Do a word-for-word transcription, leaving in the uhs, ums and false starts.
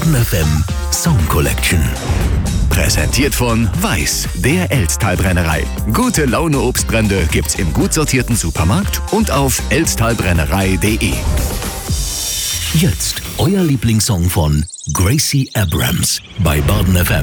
Baden F M Song Collection. Präsentiert von Weiß, der Elsttalbrennerei. Gute Laune Obstbrände gibt's im gut sortierten Supermarkt und auf elsttalbrennerei punkt de. Jetzt euer Lieblingssong von Gracie Abrams bei Baden F M.